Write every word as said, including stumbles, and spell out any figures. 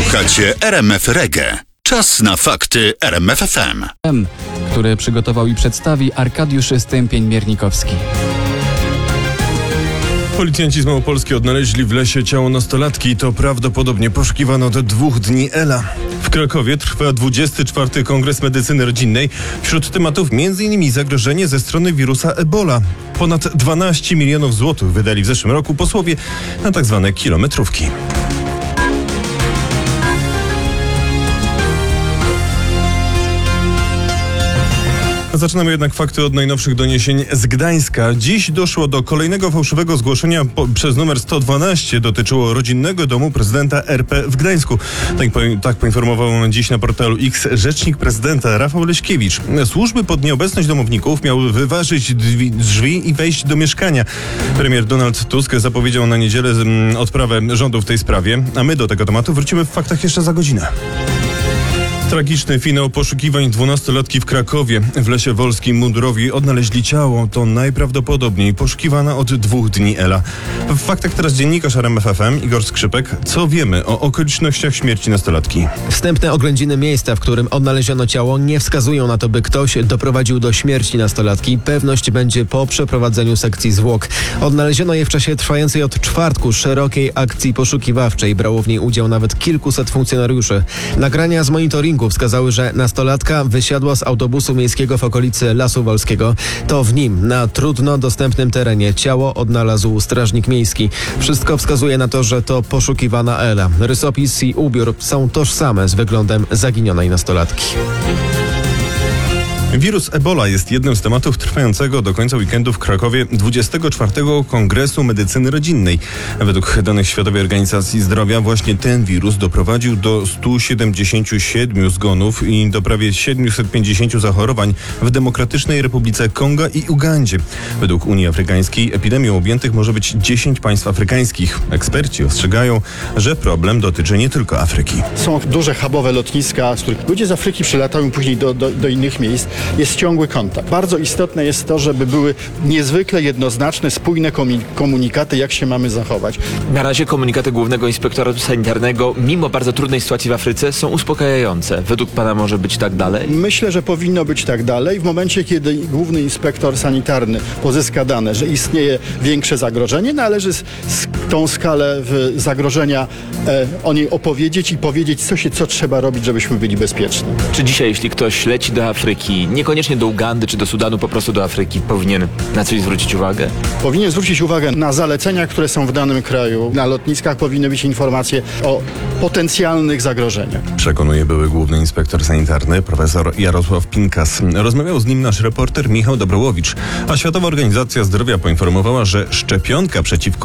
Słuchacie R M F Reggae. Czas na fakty R M F F M. Który przygotował i przedstawi Arkadiusz Stępień-Miernikowski. Policjanci z Małopolski odnaleźli w lesie ciało nastolatki. To prawdopodobnie poszukiwano od dwóch dni Ela. W Krakowie trwa dwudziesty czwarty Kongres Medycyny Rodzinnej. Wśród tematów m.in. zagrożenie ze strony wirusa Ebola. Ponad dwanaście milionów złotych wydali w zeszłym roku posłowie na tak zwane kilometrówki. Zaczynamy jednak fakty od najnowszych doniesień z Gdańska. Dziś doszło do kolejnego fałszywego zgłoszenia po, przez numer sto dwanaście. Dotyczyło rodzinnego domu prezydenta R P w Gdańsku. Tak, po, tak poinformował dziś na portalu X rzecznik prezydenta Rafał Leśkiewicz. Służby pod nieobecność domowników miały wyważyć drzwi i wejść do mieszkania. Premier Donald Tusk zapowiedział na niedzielę odprawę rządu w tej sprawie, a my do tego tematu wrócimy w faktach jeszcze za godzinę. Tragiczny finał poszukiwań dwunastolatki w Krakowie. W Lesie Wolskim mundurowi odnaleźli ciało. To najprawdopodobniej poszukiwana od dwóch dni Ela. W faktach teraz dziennikarz R M F F M Igor Skrzypek. Co wiemy o okolicznościach śmierci nastolatki? Wstępne oględziny miejsca, w którym odnaleziono ciało, nie wskazują na to, by ktoś doprowadził do śmierci nastolatki. Pewność będzie po przeprowadzeniu sekcji zwłok. Odnaleziono je w czasie trwającej od czwartku szerokiej akcji poszukiwawczej. Brało w niej udział nawet kilkuset funkcjonariuszy. Nagrania z monitoringu wskazały, że nastolatka wysiadła z autobusu miejskiego w okolicy Lasu Wolskiego. To w nim, na trudno dostępnym terenie, ciało odnalazł strażnik miejski. Wszystko wskazuje na to, że to poszukiwana Ela. Rysopis i ubiór są tożsame z wyglądem zaginionej nastolatki. Wirus Ebola jest jednym z tematów trwającego do końca weekendu w Krakowie dwudziestego czwartego Kongresu Medycyny Rodzinnej. Według danych Światowej Organizacji Zdrowia właśnie ten wirus doprowadził do stu siedemdziesięciu siedmiu zgonów i do prawie siedmiuset pięćdziesięciu zachorowań w Demokratycznej Republice Konga i Ugandzie. Według Unii Afrykańskiej epidemią objętych może być dziesięć państw afrykańskich. Eksperci ostrzegają, że problem dotyczy nie tylko Afryki. Są duże hubowe lotniska, z których ludzie z Afryki przylatają później do, do, do innych miejsc. Jest ciągły kontakt. Bardzo istotne jest to, żeby były niezwykle jednoznaczne, spójne komunikaty, jak się mamy zachować. Na razie komunikaty Głównego Inspektoratu Sanitarnego, mimo bardzo trudnej sytuacji w Afryce, są uspokajające. Według pana może być tak dalej? Myślę, że powinno być tak dalej. W momencie, kiedy Główny Inspektor Sanitarny pozyska dane, że istnieje większe zagrożenie, należy z, z tą skalę w zagrożenia e, o niej opowiedzieć i powiedzieć, co, się, co trzeba robić, żebyśmy byli bezpieczni. Czy dzisiaj, jeśli ktoś leci do Afryki, niekoniecznie do Ugandy czy do Sudanu, po prostu do Afryki, powinien na coś zwrócić uwagę? Powinien zwrócić uwagę na zalecenia, które są w danym kraju. Na lotniskach powinny być informacje o potencjalnych zagrożeniach. Przekonuje były Główny Inspektor Sanitarny profesor Jarosław Pinkas. Rozmawiał z nim nasz reporter Michał Dobrołowicz. A Światowa Organizacja Zdrowia poinformowała, że szczepionka przeciwko